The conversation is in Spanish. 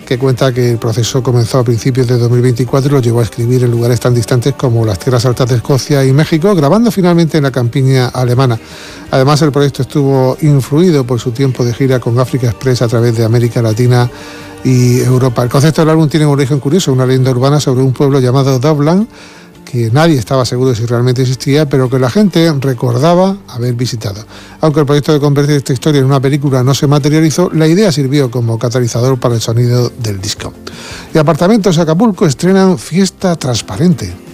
que cuenta que el proceso comenzó a principios de 2024 y lo llevó a escribir en lugares tan distantes como las tierras altas de Escocia y México, grabando finalmente en la campiña alemana. Además, el proyecto estuvo influido por su tiempo de gira con África Express a través de América Latina y Europa. El concepto del álbum tiene un origen curioso, una leyenda urbana sobre un pueblo llamado Dublin, que nadie estaba seguro de si realmente existía, pero que la gente recordaba haber visitado. Aunque el proyecto de convertir esta historia en una película no se materializó, la idea sirvió como catalizador para el sonido del disco. Y Apartamentos Acapulco estrenan Fiesta Transparente.